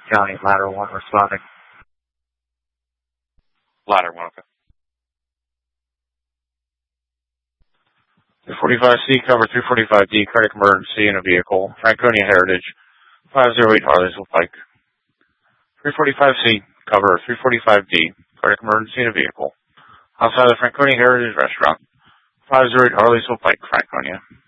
County, ladder 1 responding. Ladder 1, okay. 345C, cover 345D, cardiac emergency in a vehicle. Franconia Heritage, 508 Harleysville Pike. 345C, cover 345D, cardiac emergency in a vehicle. Outside the Franconia Heritage Restaurant, 508 Harleysville Pike, Franconia.